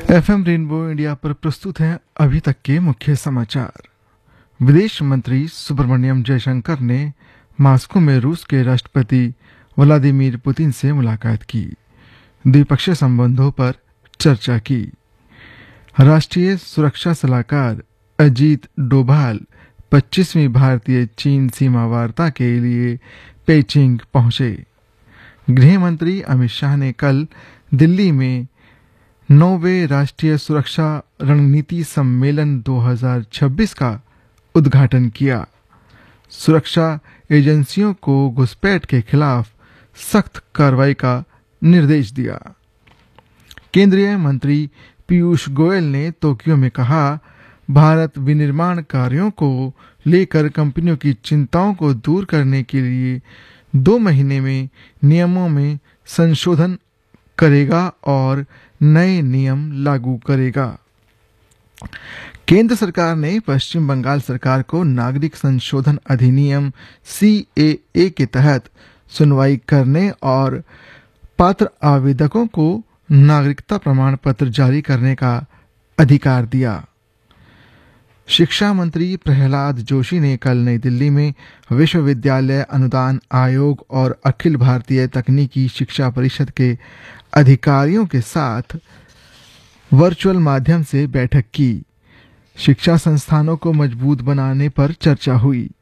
FM rainbow India पर प्रस्तुत हैं अभी तक के मुख्य समाचार। विदेश मंत्री सुब्रमण्यम जयशंकर ने मॉस्को में रूस के राष्ट्रपति व्लादिमीर पुतिन से मुलाकात की, द्विपक्षीय संबंधों पर चर्चा की। राष्ट्रीय सुरक्षा सलाहकार अजीत डोभाल 25वीं भारतीय चीन सीमा वार्ता के लिए पेइचिंग पहुंचे। गृह मंत्री अमित शाह ने कल दिल्ली में 9वें राष्ट्रीय सुरक्षा रणनीति सम्मेलन 2026 का उद्घाटन किया। सुरक्षा एजेंसियों को घुसपैठ के खिलाफ सख्त कार्रवाई का निर्देश दिया। केंद्रीय मंत्री पीयूष गोयल ने टोक्यो में कहा, भारत विनिर्माण कार्यों को लेकर कंपनियों की चिंताओं को दूर करने के लिए 2 महीने में नियमों में संशोधन करेगा और नए नियम लागू करेगा। केंद्र सरकार ने पश्चिम बंगाल सरकार को नागरिक संशोधन अधिनियम CAA के तहत सुनवाई करने और पात्र आवेदकों को नागरिकता प्रमाण पत्र जारी करने का अधिकार दिया। शिक्षा मंत्री प्रहलाद जोशी ने कल नई दिल्ली में विश्वविद्यालय अनुदान आयोग और अखिल भारतीय तकनीकी शिक्षा परिषद के अधिकारियों के साथ वर्चुअल माध्यम से बैठक की। शिक्षा संस्थानों को मजबूत बनाने पर चर्चा हुई।